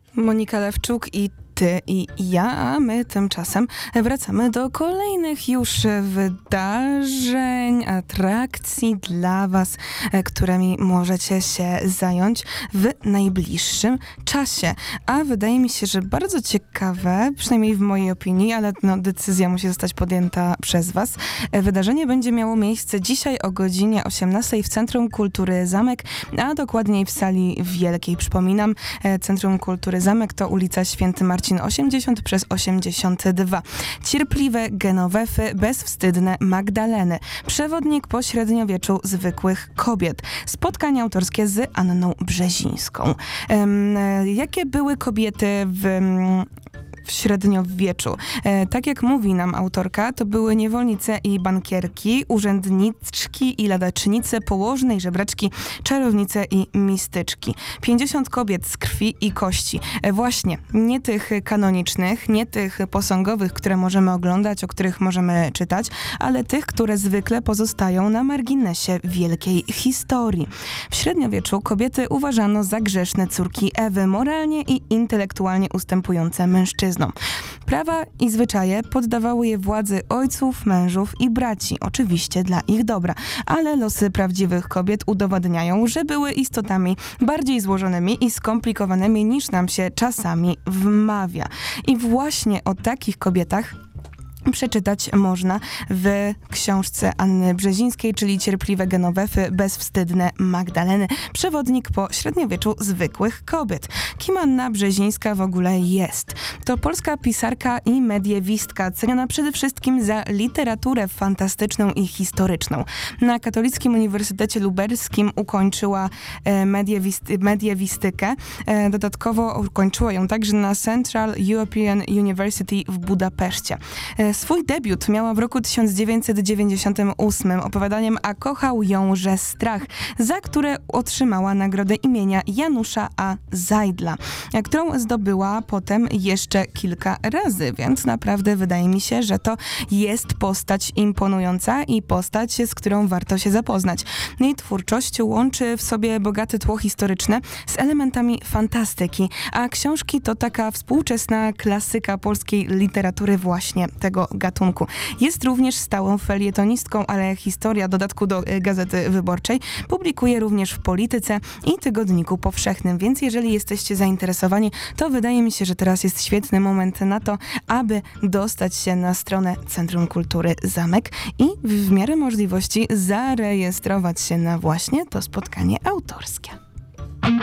Monika Lewczuk i ty i ja, a my tymczasem wracamy do kolejnych już wydarzeń, atrakcji dla was, którymi możecie się zająć w najbliższym czasie. A wydaje mi się, że bardzo ciekawe, przynajmniej w mojej opinii, ale decyzja musi zostać podjęta przez was. Wydarzenie będzie miało miejsce dzisiaj o godzinie 18 w Centrum Kultury Zamek, a dokładniej w sali wielkiej. Przypominam, Centrum Kultury Zamek to ulica Święty Marcin 80/82. Cierpliwe Genowefy, bezwstydne Magdaleny. Przewodnik po średniowieczu zwykłych kobiet. Spotkanie autorskie z Anną Brzezińską. Jakie były kobiety w średniowieczu? Tak jak mówi nam autorka, to były niewolnice i bankierki, urzędniczki i ladacznice, położne i żebraczki, czarownice i mistyczki. 50 kobiet z krwi i kości. Właśnie, nie tych kanonicznych, nie tych posągowych, które możemy oglądać, o których możemy czytać, ale tych, które zwykle pozostają na marginesie wielkiej historii. W średniowieczu kobiety uważano za grzeszne córki Ewy, moralnie i intelektualnie ustępujące mężczyznom. Prawa i zwyczaje poddawały je władzy ojców, mężów i braci, oczywiście dla ich dobra, ale losy prawdziwych kobiet udowadniają, że były istotami bardziej złożonymi i skomplikowanymi niż nam się czasami wmawia. I właśnie o takich kobietach przeczytać można w książce Anny Brzezińskiej, czyli Cierpliwe Genowefy, bezwstydne Magdaleny. Przewodnik po średniowieczu zwykłych kobiet. Kim Anna Brzezińska w ogóle jest? To polska pisarka i mediewistka, ceniona przede wszystkim za literaturę fantastyczną i historyczną. Na Katolickim Uniwersytecie Lubelskim ukończyła mediewistykę. Dodatkowo ukończyła ją także na Central European University w Budapeszcie. Swój debiut miała w roku 1998 opowiadaniem A kochał jąże strach, za które otrzymała nagrodę imienia Janusza A. Zajdla, którą zdobyła potem jeszcze kilka razy, więc naprawdę wydaje mi się, że to jest postać imponująca i postać, z którą warto się zapoznać. Jej twórczość łączy w sobie bogate tło historyczne z elementami fantastyki, a książki to taka współczesna klasyka polskiej literatury właśnie tego gatunku. Jest również stałą felietonistką, ale historia, w dodatku do Gazety Wyborczej, publikuje również w Polityce i Tygodniku Powszechnym, więc jeżeli jesteście zainteresowani, to wydaje mi się, że teraz jest świetny moment na to, aby dostać się na stronę Centrum Kultury Zamek i w miarę możliwości zarejestrować się na właśnie to spotkanie autorskie.